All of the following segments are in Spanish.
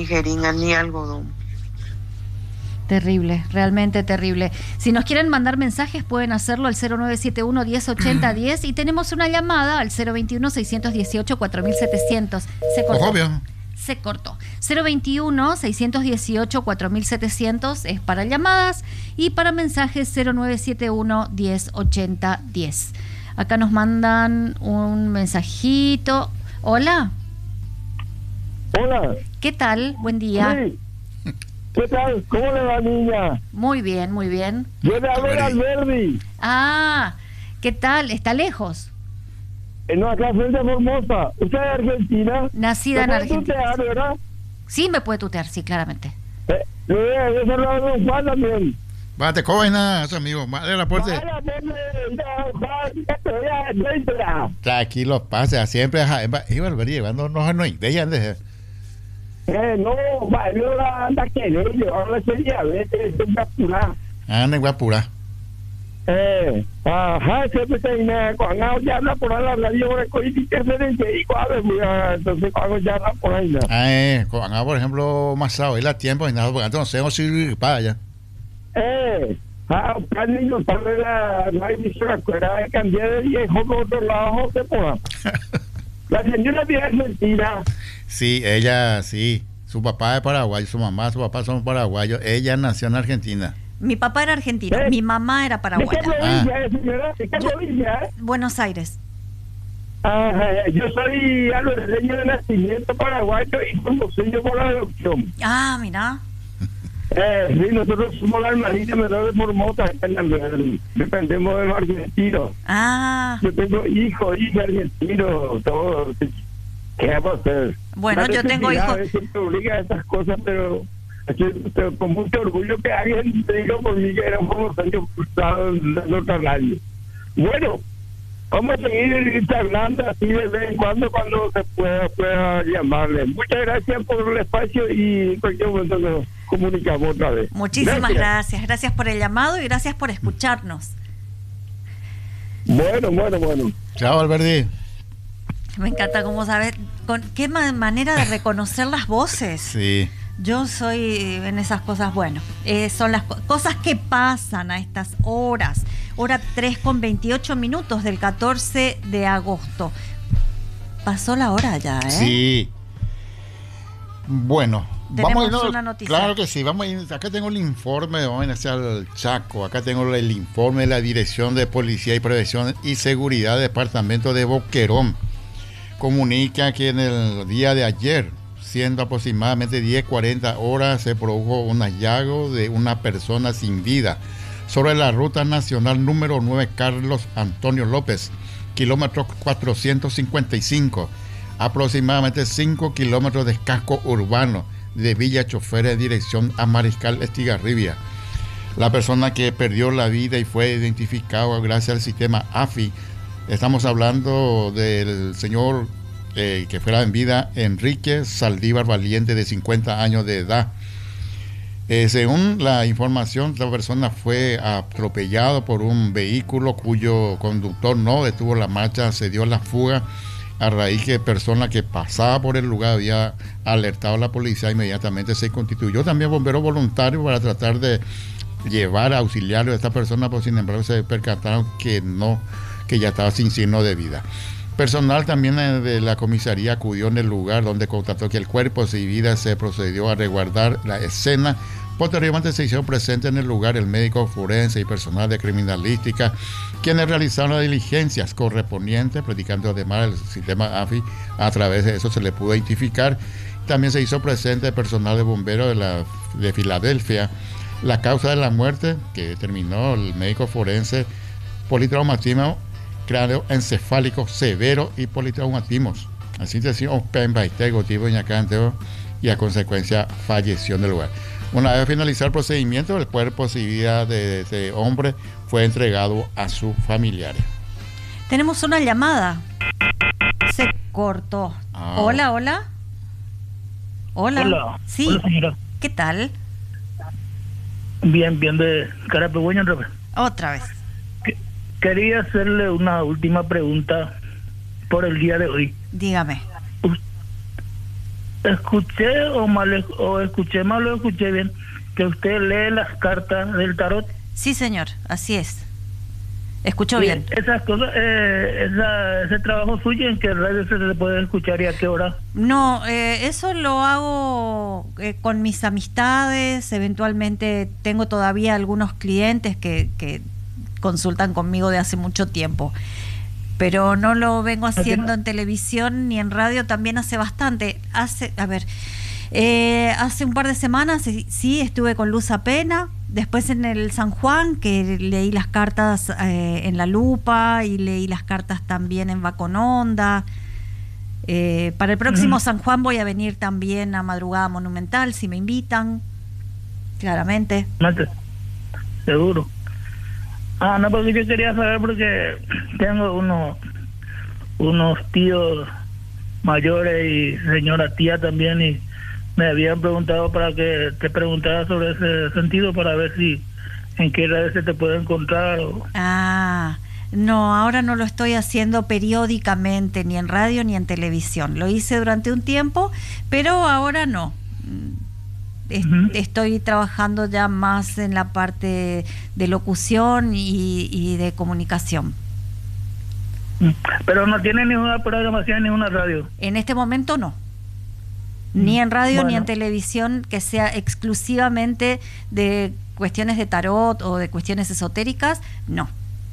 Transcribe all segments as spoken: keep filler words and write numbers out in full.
ni jeringa, ni algodón. Terrible, realmente terrible. Si nos quieren mandar mensajes pueden hacerlo al cero nueve siete uno, diez ochenta, diez y tenemos una llamada al cero veintiuno, seiscientos dieciocho, cuatro mil setecientos. Se cortó. Obvio. Se cortó. cero veintiuno, seiscientos dieciocho, cuatro mil setecientos es para llamadas y para mensajes cero nueve siete uno, diez ochenta, diez. Acá nos mandan un mensajito. Hola. Hola. ¿Qué tal? Buen día. Sí. ¿Qué tal? ¿Cómo le va, niña? Muy bien, muy bien. Yo de haber Alberdi. Ah, ¿qué tal? ¿Está lejos? En nuestra frente Formosa. ¿Usted es de Argentina? Nacida en Argentina. Tutear, ¿verdad? Sí, me puede tutear, sí, claramente. Eh, yo soy de Don Juan también. Bate, coina, eso, amigo. Vale la puerta. Tranquilo, pase. Siempre. Iba a ver llevando unos no ideas de. Eh, no, va, yo la anda que yo, ahora sería, vete, es una pura. Anda, voy a apurar. Eh, ajá, siempre tenía, cuando ya habla por ahí la radio, ahora coí que se le y cuando, entonces cuando ya habla por ahí, ah, eh, cuando, por ejemplo, más sábado, y la tiempo, y nada, porque entonces no sé si para allá. Eh, ah, para niños, tal vez la, la emisora, fuera, cambié de viejo por otro lado, se por la señora de Argentina. Sí, ella, sí. Su papá es paraguayo, su mamá, su papá son paraguayos. Ella nació en Argentina. Mi papá era argentino, ¿Eh? Mi mamá era paraguaya. ¿De qué provincia es, señora? ¿De qué provincia es? Buenos Aires. Ah, yo soy alberreño de nacimiento paraguayo y conocido por la adopción. Ah, mira. Eh, sí, nosotros somos la hermanita menor de Formosa, dependemos de los argentinos. Ah. Yo tengo hijos, hijas argentinos, todo. ¿Qué va a hacer? Bueno, yo tengo hijos. A veces te obliga a esas cosas, pero, pero con mucho orgullo que alguien te diga por mí que era un formoseño frustrado en la otra radio. Bueno, vamos a seguir charlando así de vez en cuando, cuando se pueda, pueda llamarle. Muchas gracias por el espacio y en cualquier momento nos comunicamos otra vez. Muchísimas gracias. gracias. Gracias por el llamado y gracias por escucharnos. Bueno, bueno, bueno. Chao, Alberti. Me encanta, como sabes, con qué manera de reconocer las voces. Sí. Yo soy en esas cosas, bueno, eh, son las co- cosas que pasan a estas horas. Hora tres con veintiocho minutos del catorce de agosto. Pasó la hora ya, ¿eh? Sí. Bueno, tenemos vamos a irnos, una noticia. Claro que sí, vamos a ir, acá tengo el informe, vamos a ir hacia el Chaco, acá tengo el informe de la Dirección de Policía y Prevención y Seguridad del Departamento de Boquerón. Comunica que en el día de ayer, siendo aproximadamente diez cuarenta horas, se produjo un hallazgo de una persona sin vida sobre la ruta nacional número nueve Carlos Antonio López, kilómetro cuatrocientos cincuenta y cinco, aproximadamente cinco kilómetros de casco urbano de Villa Choferes en dirección a Mariscal Estigarribia. La persona que perdió la vida y fue identificada gracias al sistema A F I, estamos hablando del señor eh, que fuera en vida, Enrique Saldívar Valiente, de cincuenta años de edad. Eh, según la información, la persona fue atropellado por un vehículo cuyo conductor no detuvo la marcha, se dio la fuga, a raíz que persona que pasaba por el lugar había alertado a la policía, inmediatamente se constituyó también bombero voluntario para tratar de llevar a auxiliario a esta persona, pero sin embargo se percataron que no, que ya estaba sin signo de vida. Personal también de la comisaría acudió en el lugar, donde constató que el cuerpo sin vida. Se procedió a resguardar la escena. Posteriormente se hicieron presentes en el lugar el médico forense y personal de criminalística, quienes realizaron las diligencias correspondientes, practicando además el sistema A F I. A través de eso se le pudo identificar. También se hizo presente el personal de bomberos de, la, de Filadelfia. La causa de la muerte, que determinó el médico forense, politraumatismo cráneo encefálico severo y politraumatismos. Así decimos, y a consecuencia falleció en el lugar. Una vez finalizado el procedimiento, el cuerpo sin vida de ese hombre fue entregado a sus familiares. Tenemos una llamada. Se cortó. Ah. Hola, hola. Hola. Hola. Sí. Hola, señora. ¿Qué tal? Bien, bien de Carapegüeño. Otra vez. Quería hacerle una última pregunta por el día de hoy. Dígame. escuché o mal o escuché mal o escuché bien que usted lee las cartas del tarot. Sí, señor, así es. Escuchó Sí, bien. esas cosas, eh, esa, ese trabajo suyo, ¿en qué radio se le puede escuchar y a qué hora? No, eh, eso lo hago eh, con mis amistades. Eventualmente tengo todavía algunos clientes que, que consultan conmigo de hace mucho tiempo, pero no lo vengo haciendo en televisión ni en radio. También hace bastante. Hace, a ver, eh, hace un par de semanas sí, sí estuve con Luz Apena. Después en el San Juan, que leí las cartas eh, en La Lupa y leí las cartas también en Bacononda. Eh, para el próximo uh-huh. San Juan voy a venir también a Madrugada Monumental, si me invitan, claramente. Mate, seguro. Ah, no, porque yo quería saber porque tengo unos, unos tíos mayores y señora tía también, y me habían preguntado para que te preguntara sobre ese sentido para ver si en qué radio se te puede encontrar. O... Ah, no, ahora no lo estoy haciendo periódicamente, ni en radio ni en televisión. Lo hice durante un tiempo, pero ahora no. Est- uh-huh. Estoy trabajando ya más en la parte de locución y, y de comunicación. Pero no tiene ninguna programación en ninguna radio. En este momento no. Ni en radio bueno. ni en televisión que sea exclusivamente de cuestiones de tarot o de cuestiones esotéricas, no.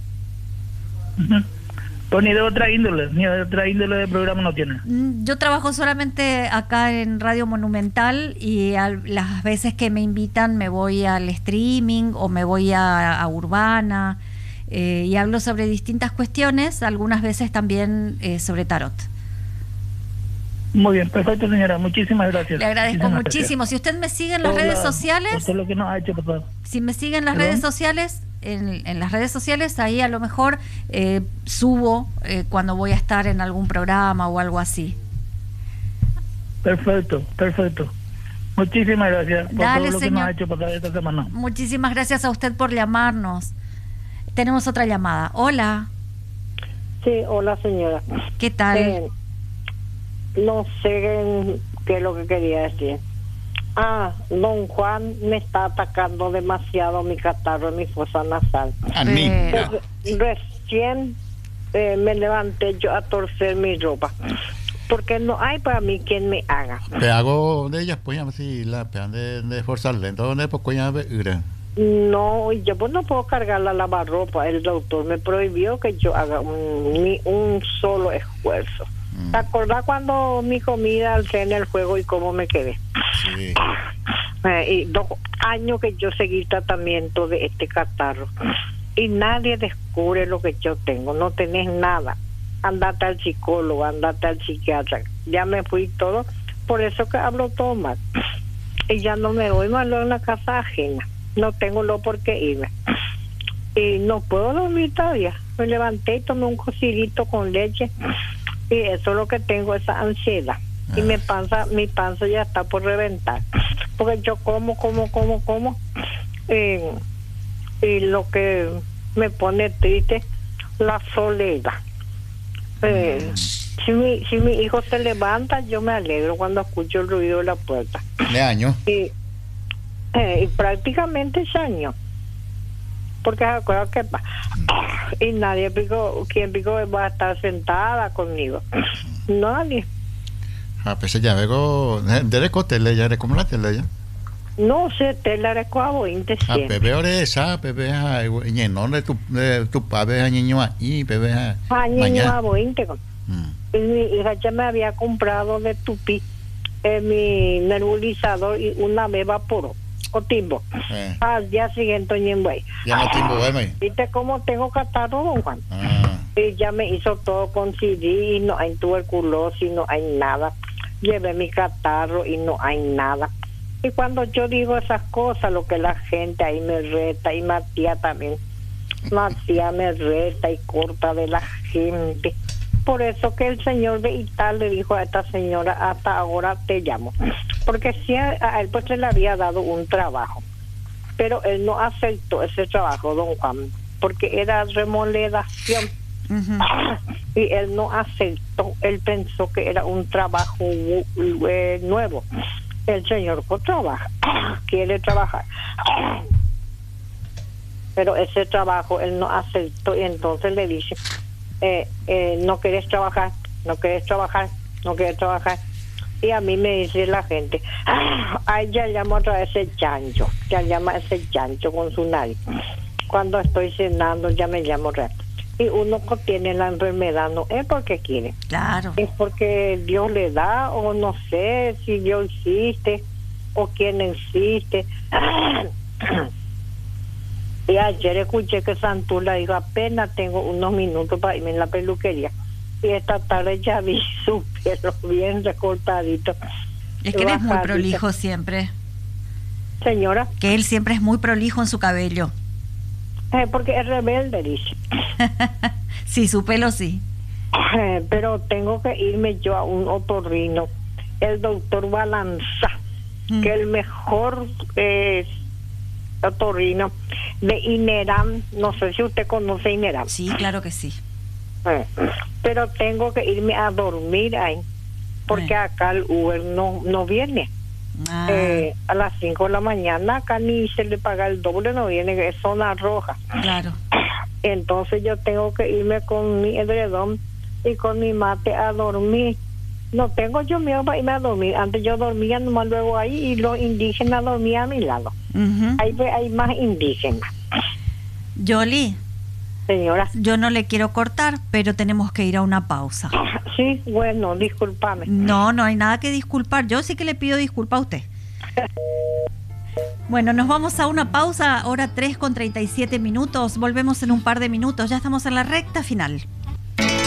Uh-huh. Pues ni de otra índole, ni de otra índole de programa no tiene. Yo trabajo solamente acá en Radio Monumental y a las veces que me invitan me voy al streaming o me voy a, a Urbana eh, y hablo sobre distintas cuestiones, algunas veces también eh, sobre tarot. Muy bien, perfecto, señora, muchísimas gracias. Le agradezco muchísimas muchísimo. Gracias. Si usted me sigue en las Hola, redes sociales, todo lo que nos ha hecho, papá. si me sigue en las ¿Perdón? redes sociales, en, en las redes sociales, ahí a lo mejor eh, subo eh, cuando voy a estar en algún programa o algo así. Perfecto, perfecto. Muchísimas gracias por Dale, todo lo señor. que nos ha hecho pasar esta semana. Muchísimas gracias a usted por llamarnos. Tenemos otra llamada. Hola. Sí, hola señora. ¿Qué tal? Eh, no sé qué es lo que quería decir. Ah, don Juan me está atacando demasiado mi catarro en mi fosa nasal. A mí. Pero- Re- Recién eh, me levanté yo a torcer mi ropa. Porque no hay para mí quien me haga. Te hago de ellas, pues, si la pegan de, de forzar lento, donde pues, coña, ira. No, yo pues no puedo cargar la lavarropa. El doctor me prohibió que yo haga un, ni un solo esfuerzo. ¿Te acordás cuando mi comida alcé en el juego y cómo me quedé? Sí. Eh, y dos años que yo seguí tratamiento de este catarro y nadie descubre lo que yo tengo. No tenés nada. Andate al psicólogo, andate al psiquiatra. Ya me fui todo, por eso que hablo todo mal. Y ya no me voy mal en la casa ajena. No tengo lo por qué irme. Y no puedo dormir todavía. Me levanté y tomé un cosillito con leche. Y eso es lo que tengo, esa ansiedad. Y mi panza, mi panza ya está por reventar. Porque yo como, como, como, como. Y, y lo que me pone triste, la soledad. Eh, si mi, si mi hijo se levanta, yo me alegro cuando escucho el ruido de la puerta. De año. Y, eh, y prácticamente ese año. Porque se acuerda que y nadie pico, quien pico va a estar sentada conmigo. Nadie. A pesar ya veo de recotele ya, ¿cómo la tele ya? No sé, te la recuerdo veinte A pepe ore esa, pepe a ñenón de tu de tu pabe a niño ahí, pepe a a niño a veinte. Mm. Y mi hija ya me había comprado de Tupi eh, mi nebulizador y una vez evaporó. O timbo. Eh. Al día siguiente, güey. Ya no timbo, güey. ¿Viste cómo tengo catarro, don Juan? Ah. Y ya me hizo todo con C D y no hay tuberculosis, no hay nada. Llevé mi catarro y no hay nada. Y cuando yo digo esas cosas, lo que la gente ahí me reta, y Matías también. Matías me reta y corta de la gente. Por eso que el señor de Ital le dijo a esta señora, hasta ahora te llamo. Porque si a, a él pues se le había dado un trabajo. Pero él no aceptó ese trabajo, don Juan, porque era remodelación. Ujú. Y él no aceptó, él pensó que era un trabajo eh, nuevo. El señor pues trabaja, quiere trabajar, pero ese trabajo él no aceptó y entonces le dice, eh, eh, no quieres trabajar, no quieres trabajar, no quieres trabajar. Y a mí me dice la gente, ah, ay, ya llamo otra vez ese chancho, ya llama ese chancho con su nariz. Cuando estoy cenando ya me llamo otra vez. Y uno que tiene la enfermedad no es porque quiere, Claro. es porque Dios le da, o no sé si Dios existe o quién existe. Y ayer escuché que Santula dijo, apenas tengo unos minutos para irme en la peluquería. Y esta tarde ya vi su pelo bien recortadito. Es que él es muy bajadito. prolijo siempre. Señora, Que él siempre es muy prolijo en su cabello. eh, porque es rebelde, dice. Sí, su pelo sí. Eh, pero tengo que irme yo a un otorrino, el doctor Balanza, Mm. que el mejor eh, otorrino de Ineram. No sé si usted conoce Ineram. Sí, claro que sí. Eh, pero tengo que irme a dormir ahí, porque Eh. acá el Uber no, no viene. Ah, Eh, a las cinco de la mañana acá ni se le paga el doble, no viene, que es zona roja. claro. Entonces yo tengo que irme con mi edredón y con mi mate a dormir. No tengo yo miedo para irme a dormir. Antes yo dormía nomás luego ahí y los indígenas dormían a mi lado. Ujú. Ahí ve- hay más indígenas. Yoli, Señora. yo no le quiero cortar, pero tenemos que ir a una pausa. Sí, bueno, discúlpame. No, no hay nada que disculpar. Yo sí que le pido disculpa a usted. Bueno, nos vamos a una pausa, hora tres con treinta y siete minutos. Volvemos en un par de minutos. Ya estamos en la recta final.